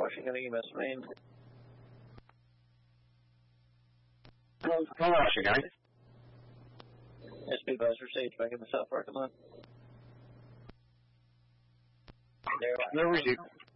Washington EMS main. Go Washington. SP Visor Sage back in the south parking lot. Where were you?